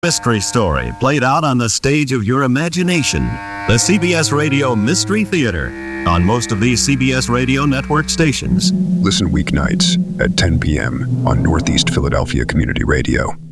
Mystery story played out on the stage of your imagination. The CBS Radio Mystery Theater on most of these CBS Radio network stations. Listen weeknights at 10 p.m. on Northeast Philadelphia Community Radio.